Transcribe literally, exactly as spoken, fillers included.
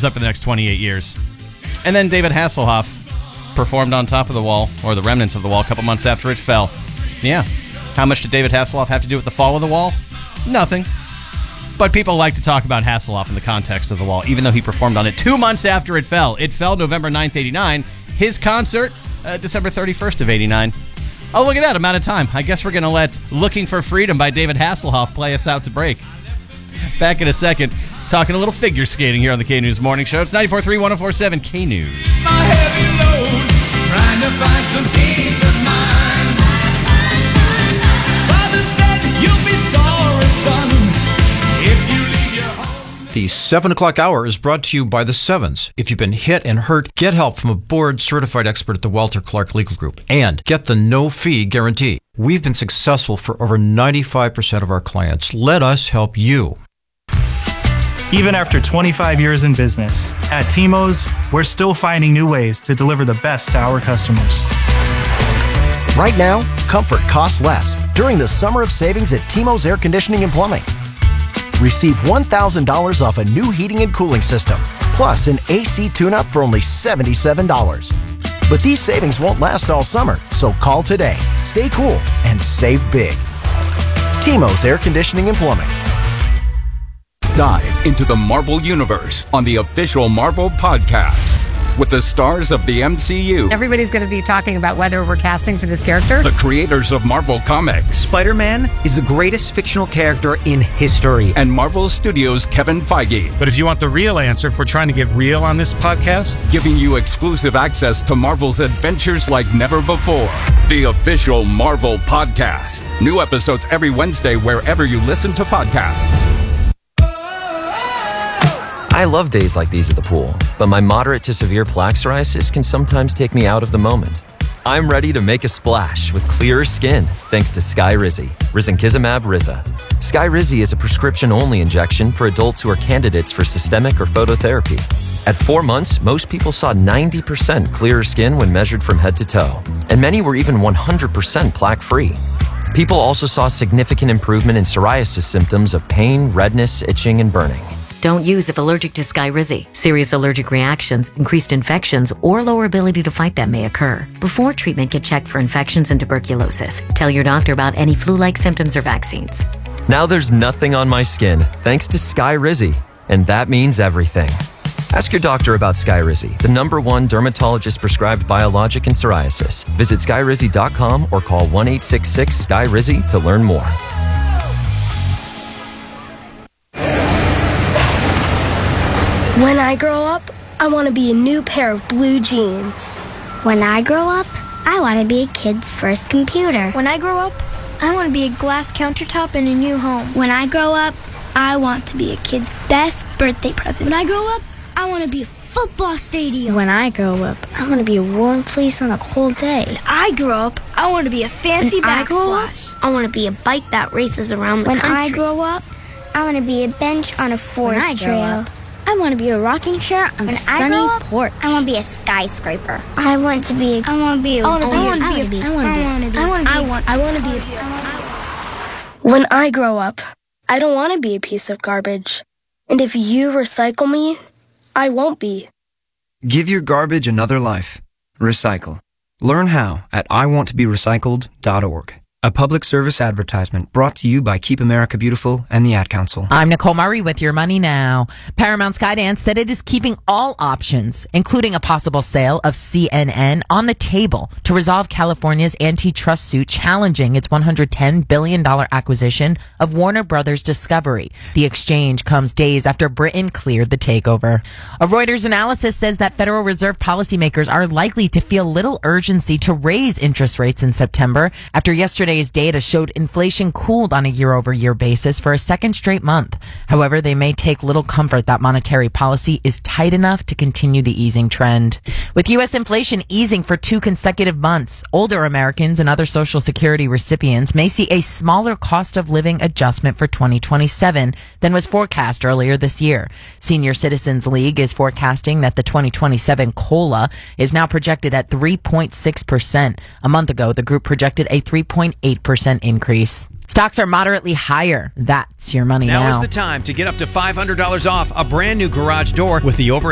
lives up for the next twenty-eight years. And then David Hasselhoff performed on top of the wall, or the remnants of the wall, a couple months after it fell. Yeah. How much did David Hasselhoff have to do with the fall of the wall? Nothing. But people like to talk about Hasselhoff in the context of the wall, even though he performed on it two months after it fell. It fell November ninth, eighty-nine. His concert, uh, December thirty-first of eighty-nine. Oh, look at that amount of time. I guess we're going to let Looking for Freedom by David Hasselhoff play us out to break. Back in a second, talking a little figure skating here on the K-News Morning Show. It's ninety-four point three, one oh four point seven K-News. My heavy load, trying to find some peace of mind. Father said you'll be sorry, son, if you leave your home. The seven o'clock hour is brought to you by the Sevens. If you've been hit and hurt, get help from a board-certified expert at the Walter Clark Legal Group. And get the no-fee guarantee. We've been successful for over ninety-five percent of our clients. Let us help you. Even after twenty-five years in business, at T-Mo's, we're still finding new ways to deliver the best to our customers. Right now, comfort costs less during the summer of savings at T-Mo's Air Conditioning and Plumbing. Receive one thousand dollars off a new heating and cooling system, plus an A C tune-up for only seventy-seven dollars. But these savings won't last all summer, so call today. Stay cool and save big. T-Mo's Air Conditioning and Plumbing. Dive into the Marvel Universe on the official Marvel Podcast with the stars of the M C U. Everybody's going to be talking about whether we're casting for this character. The creators of Marvel Comics. Spider-Man is the greatest fictional character in history. And Marvel Studios' Kevin Feige. But if you want the real answer, if we're trying to get real on this podcast, giving you exclusive access to Marvel's adventures like never before. The official Marvel Podcast. New episodes every Wednesday wherever you listen to podcasts. I love days like these at the pool, but my moderate to severe plaque psoriasis can sometimes take me out of the moment. I'm ready to make a splash with clearer skin thanks to Skyrizi, risankizumab Riza. Skyrizi is a prescription-only injection for adults who are candidates for systemic or phototherapy. At four months, most people saw ninety percent clearer skin when measured from head to toe, and many were even one hundred percent plaque-free. People also saw significant improvement in psoriasis symptoms of pain, redness, itching, and burning. Don't use if allergic to Skyrizi. Serious allergic reactions, increased infections, or lower ability to fight them may occur. Before treatment, get checked for infections and tuberculosis. Tell your doctor about any flu-like symptoms or vaccines. Now there's nothing on my skin, thanks to Skyrizi, and that means everything. Ask your doctor about Skyrizi, the number one dermatologist-prescribed biologic in psoriasis. Visit skyrizi dot com or call one eight six six Sky Rizi to learn more. When I grow up, I want to be a new pair of blue jeans. When I grow up, I want to be a kid's first computer. When I grow up, I want to be a glass countertop in a new home. When I grow up, I want to be a kid's best birthday present. When I grow up, I want to be a football stadium. When I grow up, I want to be a warm fleece on a cold day. When I grow up, I want to be a fancy when backsplash. I, I want to be a bike that races around the when country. When I grow up, I want to be a bench on a forest trail. Up, I want to be a rocking chair on when a sunny up, porch. I want to be a skyscraper. I want to be. A, I want to be. A, I want to be. I want to be. I want to be. I want to be. I want. I want to be. When I grow up, I don't want to be a piece of garbage. And if you recycle me, I won't be. Give your garbage another life. Recycle. Learn how at I want to be recycled dot org. A public service advertisement brought to you by Keep America Beautiful and the Ad Council. I'm Nicole Murray with Your Money Now. Paramount Skydance said it is keeping all options, including a possible sale of C N N, on the table to resolve California's antitrust suit challenging its one hundred ten billion dollars acquisition of Warner Brothers Discovery. The exchange comes days after Britain cleared the takeover. A Reuters analysis says that Federal Reserve policymakers are likely to feel little urgency to raise interest rates in September after yesterday data showed inflation cooled on a year-over-year basis for a second straight month. However, they may take little comfort that monetary policy is tight enough to continue the easing trend. With U S inflation easing for two consecutive months, older Americans and other Social Security recipients may see a smaller cost of living adjustment for twenty twenty-seven than was forecast earlier this year. Senior Citizens League is forecasting that the twenty twenty-seven COLA is now projected at three point six percent. A month ago, the group projected a three point eight percent increase. Stocks are moderately higher. That's Your Money Now. Now is the time to get up to five hundred dollars off a brand new garage door with the over